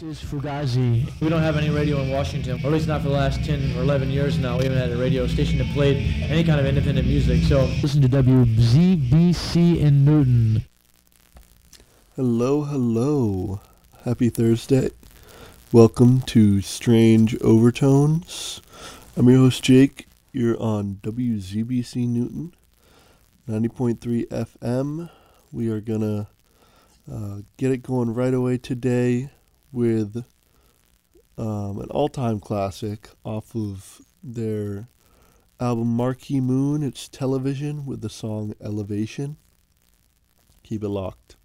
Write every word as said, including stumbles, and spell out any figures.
is Fugazi. We don't have any radio in Washington, or at least not for the last ten or eleven years now. We haven't had a radio station that played any kind of independent music, so listen to W Z B C in Newton. Hello, hello. Happy Thursday. Welcome to Strange Overtones. I'm your host, Jake. You're on W Z B C Newton, ninety point three F M. We are going to uh, get it going right away today with um, an all-time classic off of their album Marquee Moon. It's Television with the song Elevation. Keep it locked.